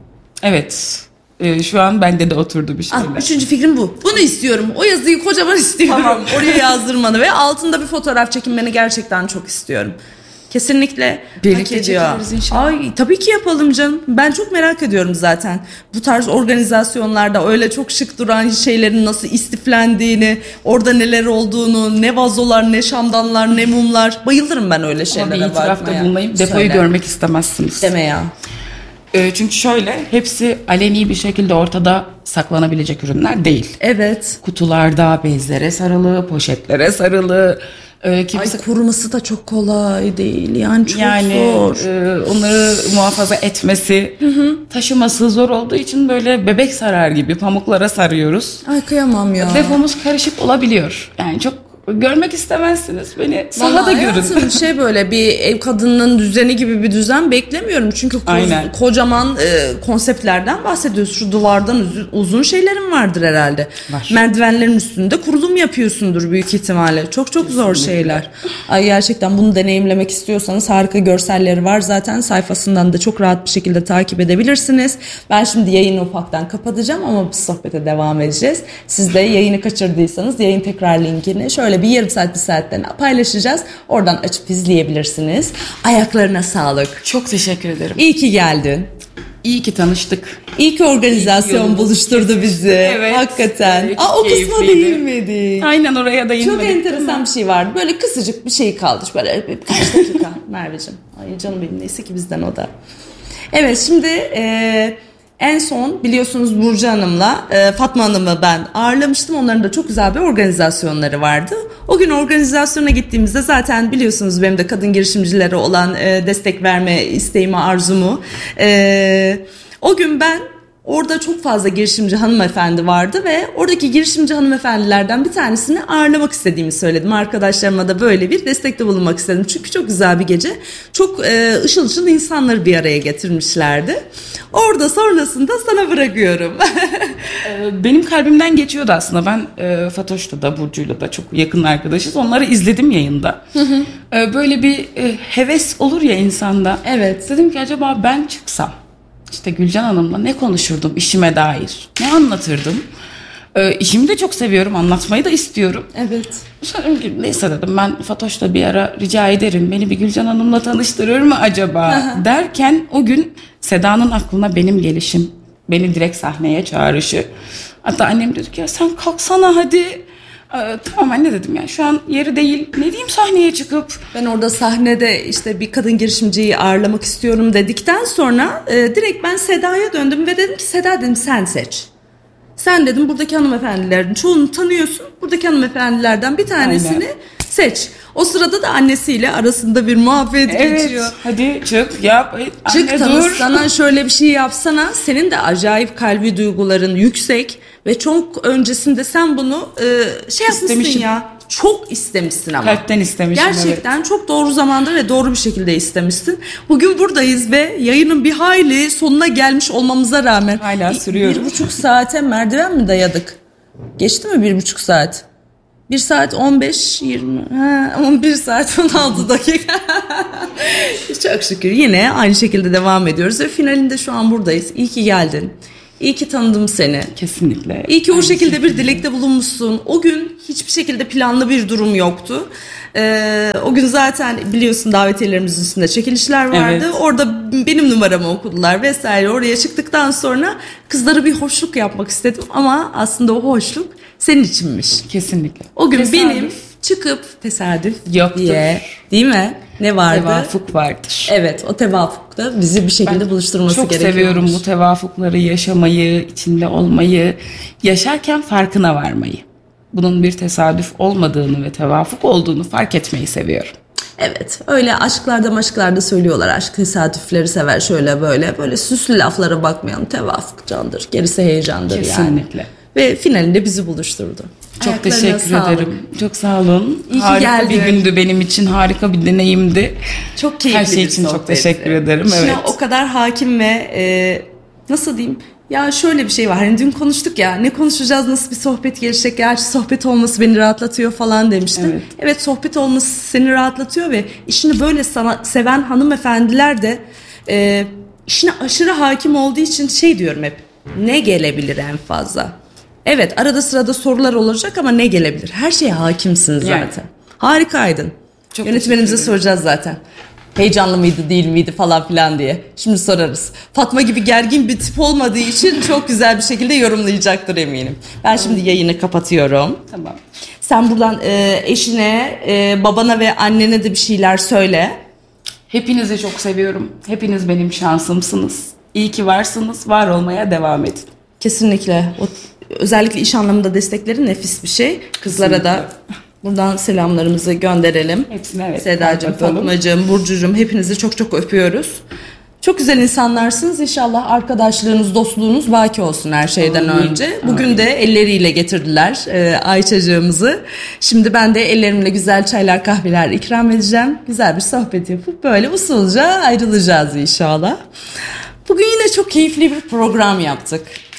Evet. Ee, şu an bende de oturdu bir şeyler. Ah, üçüncü fikrim bu. Bunu istiyorum. O yazıyı kocaman istiyorum. Tamam. Oraya yazdırmanı ve altında bir fotoğraf çekinmeni gerçekten çok istiyorum. Kesinlikle Birlikte hak ediyor. çekeriz inşallah. Ay tabii ki yapalım canım. Ben çok merak ediyorum zaten. Bu tarz organizasyonlarda öyle çok şık duran şeylerin nasıl istiflendiğini, orada neler olduğunu, ne vazolar, ne şamdanlar, ne mumlar. Bayılırım ben öyle Ama şeylere bir itirafta bakmaya. bulunayım. Depoyu Söyle. görmek istemezsiniz. Deme ya. Ee, çünkü şöyle hepsi aleni bir şekilde ortada saklanabilecek ürünler değil. Evet. Kutularda bezlere sarılı, poşetlere sarılı. E, kimisi Ay kuruması da çok kolay değil. Yani çok yani zor. e, onları muhafaza etmesi, hı hı. taşıması zor olduğu için böyle bebek sarar gibi pamuklara sarıyoruz. Ay kıyamam ya. Defomuz karışık olabiliyor. Yani çok görmek istemezsiniz beni. Sahada Vallahi görün. hayatım, şey böyle bir ev kadınının düzeni gibi bir düzen beklemiyorum. Çünkü ko- Aynen. kocaman e, konseptlerden bahsediyoruz. Şu duvardan uz- uzun şeylerin vardır herhalde. Var. Merdivenlerin üstünde kurulum yapıyorsundur büyük ihtimalle. Çok çok zor şeyler. Ay gerçekten bunu deneyimlemek istiyorsanız harika görselleri var. Zaten sayfasından da çok rahat bir şekilde takip edebilirsiniz. Ben şimdi yayını ufaktan kapatacağım ama bu sohbete devam edeceğiz. Siz de yayını kaçırdıysanız yayın tekrar linkini şöyle bir yarım saat bir saatten paylaşacağız. Oradan açıp izleyebilirsiniz. Ayaklarına sağlık. Çok teşekkür ederim. İyi ki geldin. İyi ki tanıştık. İyi ki organizasyon yolumuz buluşturdu bizi. Evet. Hakikaten. Evet, Aa, o kısma keyifliydi. değinmedik. Aynen oraya da Çok inmedik. enteresan bir şey vardı. Böyle kısacık bir şey kaldı. Böyle birkaç dakika Merveciğim. Ay canım benim, neyse ki bizden o da. Evet şimdi e, en son biliyorsunuz Burcu Hanım'la e, Fatma Hanım'ı ben ağırlamıştım. Onların da çok güzel bir organizasyonları vardı. O gün organizasyona gittiğimizde zaten biliyorsunuz benim de kadın girişimcilere olan e, destek verme isteğimi, arzumu. E, o gün ben orada çok fazla girişimci hanımefendi vardı ve oradaki girişimci hanımefendilerden bir tanesini ağırlamak istediğimi söyledim. Arkadaşlarıma da böyle bir destekte bulunmak istedim. Çünkü çok güzel bir gece. Çok e, ışıl ışıl insanları bir araya getirmişlerdi. Orada sonrasında sana bırakıyorum. Benim kalbimden geçiyordu aslında. Ben e, Fatoş'la da Burcu'yla da çok yakın arkadaşız. Onları izledim yayında. Hı hı. E, böyle bir e, heves olur ya insanda. Evet. Dedim ki acaba ben çıksam işte Gülcan Hanım'la ne konuşurdum işime dair? Ne anlatırdım? E, işimi de çok seviyorum. Anlatmayı da istiyorum. Evet. Sonra dedim ki neyse dedim ben Fatoş'la bir ara rica ederim. Beni bir Gülcan Hanım'la tanıştırır mı acaba? Derken o gün Seda'nın aklına benim gelişim. Beni direkt sahneye çağrışı. Hatta annem dedi ki ya sen kalksana hadi. Ee, tamam anne dedim ya şu an yeri değil. Ne diyeyim sahneye çıkıp. Ben orada sahnede işte bir kadın girişimciyi ağırlamak istiyorum dedikten sonra e, direkt ben Seda'ya döndüm ve dedim ki Seda dedim sen seç. Sen dedim buradaki hanımefendilerin çoğunu tanıyorsun. Buradaki hanımefendilerden bir tanesini Aynen. seç. O sırada da annesiyle arasında bir muhabbet Evet geçiyor. hadi çık yap. Anne Çık dur. tanışsana, şöyle bir şey yapsana. Senin de acayip kalbi duyguların yüksek ve çok öncesinde sen bunu e, şey yapmışsın İstemişim. ya. çok istemişsin ama. Kalpten istemişim. Gerçekten evet. çok doğru zamanda ve doğru bir şekilde istemişsin. Bugün buradayız ve yayının bir hayli sonuna gelmiş olmamıza rağmen. Hala sürüyoruz. Bir buçuk saate merdiven mi dayadık? Geçti mi bir buçuk saat? Bir saat on beş yirmi ha, on bir saat on altı dakika. Çok şükür yine aynı şekilde devam ediyoruz ve finalinde şu an buradayız. İyi ki geldin. İyi ki tanıdım seni. Kesinlikle. İyi ki o şekilde bir dilekte bulunmuşsun. O gün hiçbir şekilde planlı bir durum yoktu. Ee, o gün zaten biliyorsun davetiyelerimizin üstünde çekilişler vardı. Evet. Orada benim numaramı okudular vesaire. Oraya çıktıktan sonra kızlara bir hoşluk yapmak istedim ama aslında o hoşluk senin içinmiş. Kesinlikle. O gün tesadüf. benim çıkıp tesadüf Yoktur. diye, değil mi? Ne vardı? Tevafuk vardır. Evet, o tevafukta bizi bir şekilde ben buluşturması gerekiyor. Çok seviyorum bu tevafukları yaşamayı, içinde olmayı, yaşarken farkına varmayı. Bunun bir tesadüf olmadığını ve tevafuk olduğunu fark etmeyi seviyorum. Evet, öyle aşklarda maşklarda söylüyorlar, aşk tesadüfleri sever şöyle böyle. Böyle süslü laflara bakmayalım, tevafuk candır, gerisi heyecandır. Kesinlikle. Yani. Kesinlikle. Ve finalinde bizi buluşturdu. Çok Ayaklarına teşekkür sağlık. ederim. Çok sağ olun. İyi ki harika geldin. bir gündü benim için. Harika bir deneyimdi. Çok keyifli. Her şey için çok teşekkür ederim. İşine evet. o kadar hakim ve e, nasıl diyeyim? Ya şöyle bir şey var. Hani dün konuştuk ya. Ne konuşacağız? Nasıl bir sohbet gelişecek? Gerçi sohbet olması beni rahatlatıyor falan demiştin. Evet. Evet, sohbet olması seni rahatlatıyor ve işini böyle sana seven hanımefendiler de e, işine aşırı hakim olduğu için şey diyorum hep. Ne gelebilir en fazla? Evet, arada sırada sorular olacak ama ne gelebilir? Her şeye hakimsin zaten. Yani. Harikaydın. Çok Yönetmenimize soracağız zaten. Heyecanlı mıydı değil miydi falan filan diye. Şimdi sorarız. Fatma gibi gergin bir tip olmadığı için çok güzel bir şekilde yorumlayacaktır eminim. Ben şimdi yayını kapatıyorum. Tamam. Sen buradan e, eşine, e, babana ve annene de bir şeyler söyle. Hepinizi çok seviyorum. Hepiniz benim şansımsınız. İyi ki varsınız. Var olmaya devam edin. Kesinlikle. O, özellikle iş anlamında destekleri nefis bir şey. Kızlara Kesinlikle. Da buradan selamlarımızı gönderelim. Hepsine evet. Sedacığım, Fatmacığım, Burcucuğum hepinizi çok çok öpüyoruz. Çok güzel insanlarsınız. İnşallah arkadaşlığınız, dostluğunuz baki olsun her şeyden Amin. önce. Bugün Amin. de elleriyle getirdiler e, Ayçacığımızı. Şimdi ben de ellerimle güzel çaylar, kahveler ikram edeceğim. Güzel bir sohbet yapıp böyle usulca ayrılacağız inşallah. Bugün yine çok keyifli bir program yaptık.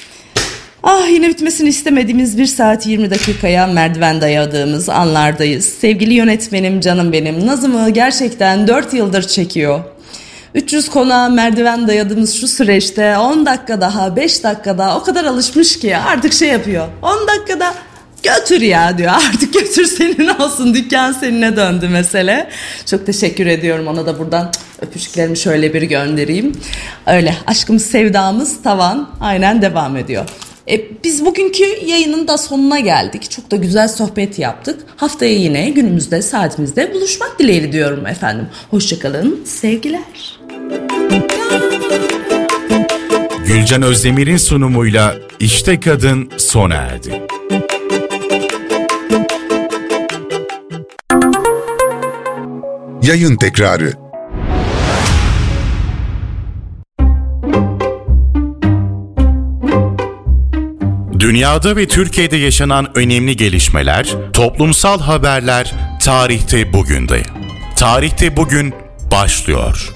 Ah, yine bitmesini istemediğimiz bir saat yirmi dakikaya merdiven dayadığımız anlardayız. Sevgili yönetmenim, canım benim, Nazım'ı gerçekten dört yıldır çekiyor. üç yüz konağa merdiven dayadığımız şu süreçte on dakika daha, beş dakika daha o kadar alışmış ki artık şey yapıyor. on dakikada götür ya diyor, artık götür senin olsun, dükkan seninle döndü mesele. Çok teşekkür ediyorum ona da buradan öpücüklerimi şöyle bir göndereyim. Öyle aşkımız sevdamız tavan aynen devam ediyor. E, biz bugünkü yayının da sonuna geldik. Çok da güzel sohbet yaptık. Haftaya yine günümüzde saatimizde buluşmak dileğiyle diyorum efendim. Hoşçakalın, sevgiler. Gülcan Özdemir'in sunumuyla İşte Kadın sona erdi. Yayın tekrarı. Dünyada ve Türkiye'de yaşanan önemli gelişmeler, toplumsal haberler tarihte bugünde. Tarihte bugün başlıyor.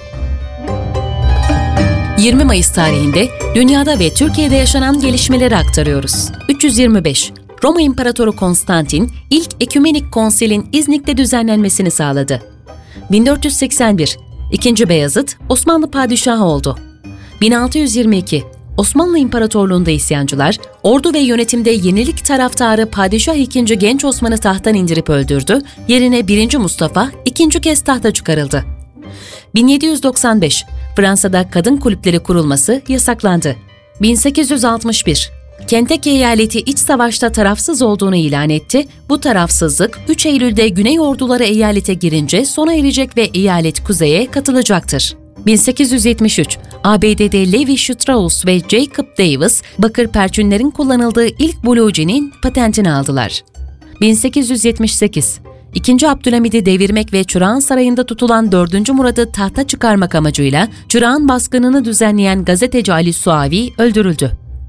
yirmi Mayıs tarihinde dünyada ve Türkiye'de yaşanan gelişmeleri aktarıyoruz. üç yüz yirmi beş Roma İmparatoru Konstantin ilk Ekümenik Konsel'in İznik'te düzenlenmesini sağladı. bin dört yüz seksen bir İkinci Beyazıt Osmanlı padişahı oldu. bin altı yüz yirmi iki Osmanlı İmparatorluğu'nda isyancılar, ordu ve yönetimde yenilik taraftarı Padişah ikinci. Genç Osman'ı tahttan indirip öldürdü, yerine birinci. Mustafa ikinci kez tahta çıkarıldı. bin yedi yüz doksan beş Fransa'da kadın kulüpleri kurulması yasaklandı. bin sekiz yüz altmış bir Kentucky eyaleti iç savaşta tarafsız olduğunu ilan etti. Bu tarafsızlık üç Eylül'de Güney orduları eyalete girince sona erecek ve eyalet kuzeye katılacaktır. bin sekiz yüz yetmiş üç A B D'de Levi Strauss ve Jacob Davis, bakır perçinlerin kullanıldığı ilk blue jean'in patentini aldılar. bin sekiz yüz yetmiş sekiz İkinci Abdülhamid'i devirmek ve Çırağan Sarayı'nda tutulan dördüncü. Murad'ı tahta çıkarmak amacıyla Çırağan baskınını düzenleyen gazeteci Ali Suavi öldürüldü.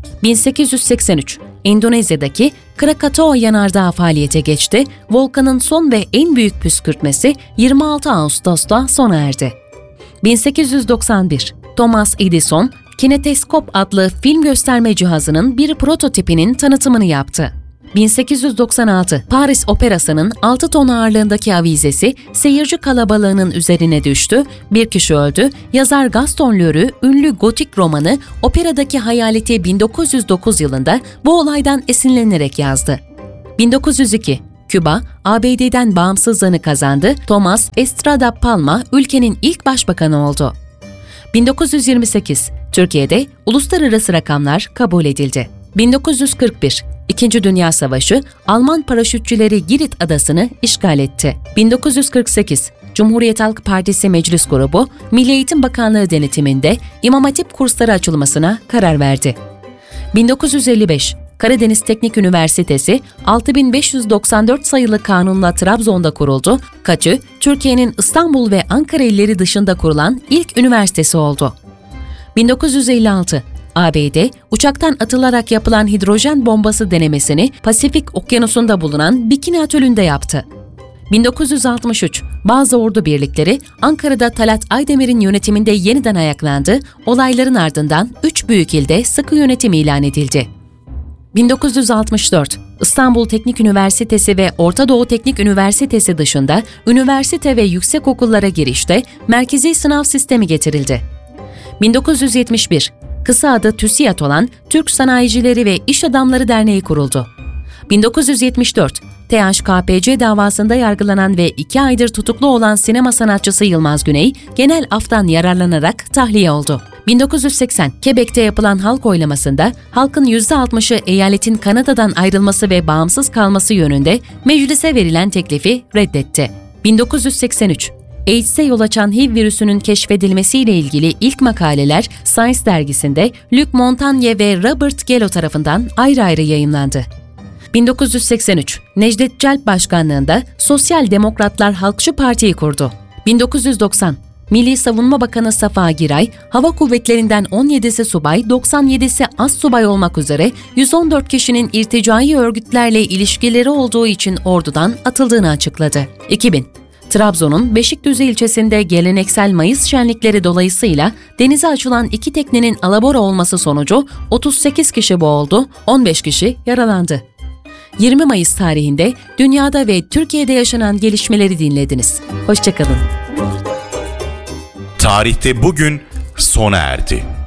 bin sekiz yüz seksen üç Endonezya'daki Krakatoa yanardağı faaliyete geçti. Volkanın son ve en büyük püskürtmesi yirmi altı Ağustos'ta sona erdi. bin sekiz yüz doksan bir Thomas Edison, kineteskop adlı film gösterme cihazının bir prototipinin tanıtımını yaptı. bin sekiz yüz doksan altı Paris Operası'nın altı ton ağırlığındaki avizesi seyirci kalabalığının üzerine düştü, bir kişi öldü. Yazar Gaston Leroux ünlü gotik romanı Operadaki Hayaleti bin dokuz yüz dokuz yılında bu olaydan esinlenerek yazdı. bin dokuz yüz iki Küba, A B D'den bağımsızlığını kazandı. Thomas Estrada Palma ülkenin ilk başbakanı oldu. bin dokuz yüz yirmi sekiz Türkiye'de uluslararası rakamlar kabul edildi. bin dokuz yüz kırk bir İkinci Dünya Savaşı, Alman paraşütçüleri Girit adasını işgal etti. bin dokuz yüz kırk sekiz Cumhuriyet Halk Partisi Meclis Grubu, Milli Eğitim Bakanlığı denetiminde İmam Hatip kursları açılmasına karar verdi. bin dokuz yüz elli beş Karadeniz Teknik Üniversitesi altı bin beş yüz doksan dört sayılı kanunla Trabzon'da kuruldu. KATÜ, Türkiye'nin İstanbul ve Ankara illeri dışında kurulan ilk üniversitesi oldu. bin dokuz yüz elli altı A B D, uçaktan atılarak yapılan hidrojen bombası denemesini Pasifik Okyanusu'nda bulunan Bikini Atölü'nde yaptı. bin dokuz yüz altmış üç Bazı ordu birlikleri Ankara'da Talat Aydemir'in yönetiminde yeniden ayaklandı. Olayların ardından üç büyük ilde sıkı yönetim ilan edildi. bin dokuz yüz altmış dört İstanbul Teknik Üniversitesi ve Orta Doğu Teknik Üniversitesi dışında üniversite ve yüksekokullara girişte merkezi sınav sistemi getirildi. bin dokuz yüz yetmiş bir Kısa adı TÜSİAD olan Türk Sanayicileri ve İş Adamları Derneği kuruldu. bin dokuz yüz yetmiş dört T H K P C davasında yargılanan ve iki aydır tutuklu olan sinema sanatçısı Yılmaz Güney, genel aftan yararlanarak tahliye oldu. bin dokuz yüz seksen Quebec'te yapılan halk oylamasında halkın yüzde altmışı eyaletin Kanada'dan ayrılması ve bağımsız kalması yönünde meclise verilen teklifi reddetti. bin dokuz yüz seksen üç AIDS'e yol açan H I V virüsünün keşfedilmesiyle ilgili ilk makaleler Science dergisinde Luc Montagnier ve Robert Gallo tarafından ayrı ayrı yayımlandı. bin dokuz yüz seksen üç Necdet Celp başkanlığında Sosyal Demokratlar Halkçı Parti'yi kurdu. bin dokuz yüz doksan Milli Savunma Bakanı Safa Giray, hava kuvvetlerinden on yedisi subay, doksan yedisi astsubay olmak üzere yüz on dört kişinin irticai örgütlerle ilişkileri olduğu için ordudan atıldığını açıkladı. iki bin Trabzon'un Beşikdüzü ilçesinde geleneksel Mayıs şenlikleri dolayısıyla denize açılan iki teknenin alabora olması sonucu otuz sekiz kişi boğuldu, on beş kişi yaralandı. yirmi Mayıs tarihinde dünyada ve Türkiye'de yaşanan gelişmeleri dinlediniz. Hoşça kalın. Tarihte bugün sona erdi.